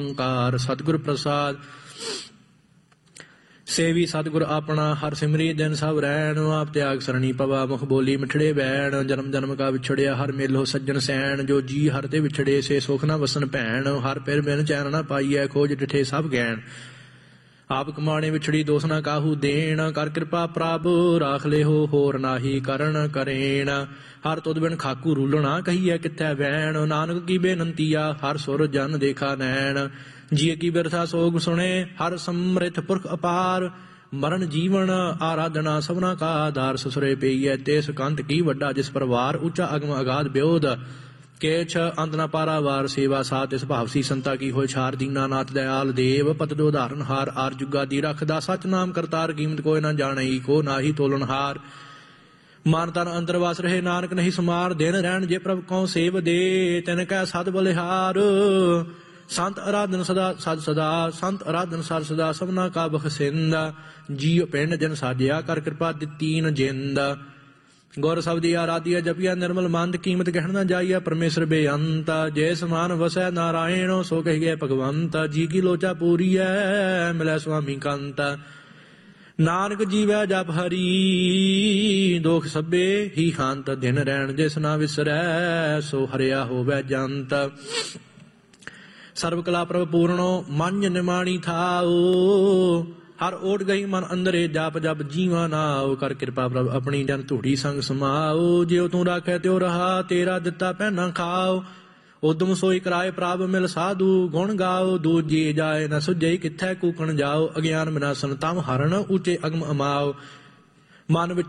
ਓਂਕਾਰ ਸਤਿਗੁਰ ਪ੍ਰਸਾਦ। ਸੇਵੀ ਸਤਿਗੁਰ ਆਪਣਾ ਹਰ ਸਿਮਰੀ ਦਿਨ ਸਭ ਰਹਿਣ। ਆਪ ਤਿਆਗ ਸਰਣੀ ਪਵਾ ਮੁਖ ਬੋਲੀ ਮਿਠੜੇ ਬੈਣ। ਜਨਮ ਜਨਮ ਕਾ ਵਿਛੜਿਆ ਹਰ ਮੇਲੋ ਸੱਜਣ ਸੈਣ। ਜੋ ਜੀ ਹਰ ਤੇ ਵਿਛੜੇ ਸੇ ਸੁਖ ਨਾ ਵਸਨ ਭੈਣ। ਹਰ ਪਿਰ ਬਿਨ ਚੈਨ ਨਾ ਪਾਈਐ ਖੋਜ ਡਿਠੇ ਸਭ ਗੈਣ। ਆਪ ਕਮਾਣੇ ਵਿਛੜੀ ਦੋਸ ਨਾ ਕਾਹੂ ਦੇਣ। ਕਰ ਕਿਰਪਾ ਪ੍ਰਭ ਰਾਖ ਲਿਹੋ ਹੋਰ ਨਾਹੀ ਕਰਨ ਕਰੇਣ। ਹਰ ਤੁਧ ਬਿਨ ਖਾਕੂ ਰੂਲਣਾ ਕਹੀਐ ਕਿੱਥੈ ਵੈਣ। ਨਾਨਕ ਕੀ ਬੇਨੰਤੀਆ ਹਰ ਸੁਰ ਜਨ ਦੇਖਾ ਨੈਣ। ਜੀਅ ਕੀ ਬਿਰਥਾ ਸੋਗ ਸੁਣੇ ਹਰ ਸਮ੍ਰਿਥ ਪੁਰਖ ਅਪਾਰ। ਮਰਨ ਜੀਵਨ ਆਰਾਧਨਾ ਸਭਨਾ ਕਾ ਆਧਾਰ। ਸਸੁਰੇ ਪਈਐ ਤੇ ਸੁਕੰਤ ਕੀ ਵੱਡਾ ਜਿਸ ਪਰਵਾਰ। ਉੱਚਾ ਅਗਮ ਅਗਾਧ ਬਿਉਦ ਕੇਛ ਅੰਤ ਨ ਪਾਰਾਵਾਰ। ਸੇਵਾ ਸਾਧ ਇਸ ਭਾਵ ਸੀ ਸੰਤਾ ਕੀ ਹੋਇ ਛਾਰ। ਦੀਨਾਨਾਥ ਦਇਆਲ ਦੇਵ ਪਤ ਦੋ ਉਦਾਹਰਨ ਹਾਰ। ਆਰ ਜੁਗਾ ਦੀ ਰੱਖਦਾ ਸਚ ਨਾਮ ਕਰਤਾਰ। ਕੀਮਤ ਕੋਈ ਨਾ ਜਾਣਈ ਕੋ ਨਾਹੀ ਤੋਲਣ ਹਾਰ। ਮਨ ਤਨ ਅੰਤਰ ਵਸ ਰਹੇ ਨਾਨਕ ਨਹੀਂ ਸਮਾਰ। ਦਿਨ ਰਹਿਣ ਜੇ ਪ੍ਰਭ ਕਉ ਸੇਵ ਦੇ ਤਿਨ ਕੈ ਸਦ ਬਲਿਹਾਰ। ਸੰਤ ਅਰਾਧਨ ਸਦਾ ਸਦ ਸਦਾ ਸੰਤ ਅਰਾਧਨ ਸਦ ਸਦਾ। ਸਭਨਾ ਕਾ ਬਖਸ਼ਿੰਦਾ ਜੀਉ ਪਿੰਡ ਜਨ ਸਾਜਿਆ। ਕਰ ਕਿਰਪਾ ਦਿੱਤੀ ਨ ਜਿੰਦ। ਗੁਰ ਸਬਦੀ ਆਰਾਧਿਆ ਜਪਿਆ ਨਿਰਮਲ ਮੰਦ। ਕੀਮਤ ਕਹਿਣ ਨਾ ਜਾਈਐ ਪਰਮੇਸ਼ਰ ਬੇਅੰਤ। ਜੇ ਸਮਾਨ ਵਸੈ ਨਾਰਾਇਣ ਸੋ ਕਹੀਐ ਭਗਵੰਤ। ਜੀ ਕੀ ਲੋਚਾ ਪੂਰੀਐ ਮਿਲੈ ਸੁਆਮੀ ਕੰਤ। ਨਾਨਕ ਜੀਵੈ ਜਪ ਹਰੀ ਦੋਖ ਸਭੇ ਹੀ ਹੰਤ। ਦਿਨ ਰਹਿਣ ਜਿਸ ਨਾ ਵਿਸਰੈ ਸੋ ਹਰਿਆ ਹੋਵੈ ਜੰਤ। ਸਰਬ ਕਲਾ ਪ੍ਰਭ ਪੂਰਣੋ ਮਨ ਨਿਮਾਣੀ ਥਾਓ। ਹਰ ਓਟ ਗਈ ਮਨ ਅੰਦਰੇ ਜਾਪ ਜਪ ਜੀਵਾ ਨਾਉ। ਕਰ ਕਿਰਪਾ ਪ੍ਰਭ ਆਪਣੀ ਜਨ ਧੂੜੀ ਸੰਗ ਸਮਾਓ। ਜਿਉ ਤੂੰ ਰਾਖੈ ਤਿਉ ਰਹਾ ਤੇਰਾ ਦਿੱਤਾ ਪਹਿਨਾ ਖਾਓ। ਉਦਮ ਸੋਈ ਕਰਾਏ ਪ੍ਰਭ ਮਿਲ ਸਾਧੂ ਗੁਣ ਗਾਓ। ਦੂਜੀ ਜਾਏ ਨ ਸੁਝਈ ਕਿੱਥੈ ਕੂਕਣ ਜਾਓ। ਅਗਿਆਨ ਵਿਨਾਸਨ ਤਮ ਹਰਨ ਉੱਚੇ ਅਗਮ ਅਮਾਓ। ਮਨ ਵਿੱਚ